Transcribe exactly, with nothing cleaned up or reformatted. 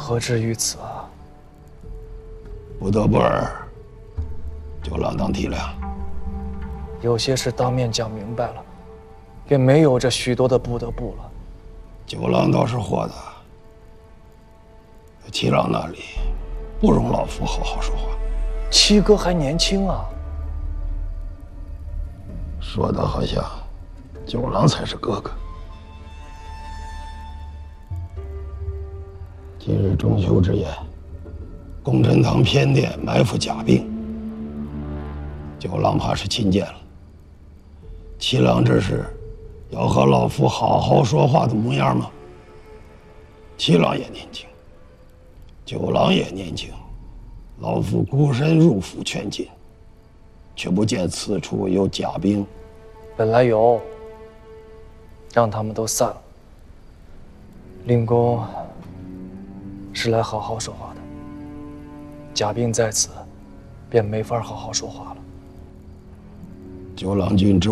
何至于此啊？ 不得不而，九郎当体谅。 有些事当面讲明白了，便没有这许多的不得不了。 九郎倒是豁达，七郎那里不容老夫好好说话。 七哥还年轻啊。 说的好像九郎才是哥哥。今日中秋之夜，共振堂偏殿埋伏甲兵，九郎怕是亲见了。七郎这是要和老夫好好说话的模样吗？七郎也年轻，九郎也年轻，老夫孤身入府劝进，却不见此处有甲兵。 本来有，让他们都散了。令公是来好好说话的，甲兵在此，便没法好好说话了。 九郎君之